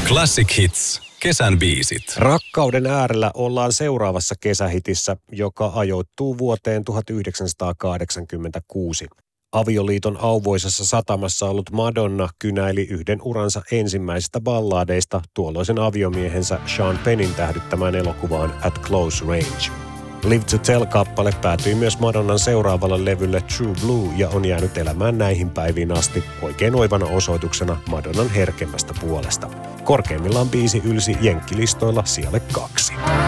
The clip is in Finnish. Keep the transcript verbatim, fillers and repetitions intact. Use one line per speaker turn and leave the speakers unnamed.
Classic Hits. Kesän biisit.
Rakkauden äärellä ollaan seuraavassa kesähitissä, joka ajoittuu vuoteen tuhatyhdeksänsataakahdeksankymmentäkuusi. Avioliiton auvoisessa satamassa ollut Madonna kynäili yhden uransa ensimmäisistä balladeista tuolloisen aviomiehensä Sean Pennin tähdyttämään elokuvaan At Close Range. Live to Tell-kappale päätyi myös Madonnan seuraavalle levylle True Blue ja on jäänyt elämään näihin päiviin asti oikein oivana osoituksena Madonnan herkemmästä puolesta. Korkeimmillaan biisi ylsi jenkkilistoilla sijalle kaksi.